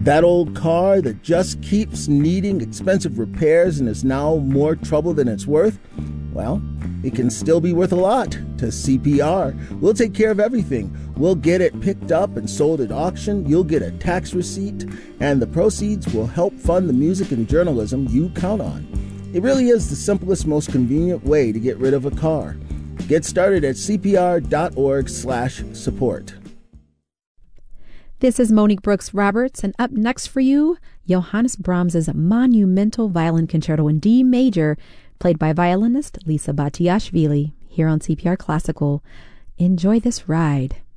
That old car that just keeps needing expensive repairs and is now more trouble than it's worth? Well, it can still be worth a lot to CPR. We'll take care of everything. We'll get it picked up and sold at auction. You'll get a tax receipt, and the proceeds will help fund the music and journalism you count on. It really is the simplest, most convenient way to get rid of a car. Get started at cpr.org/support. This is Monique Brooks Roberts, and up next for you, Johannes Brahms' monumental violin concerto in D major, played by violinist Lisa Batiashvili, here on CPR Classical. Enjoy this ride.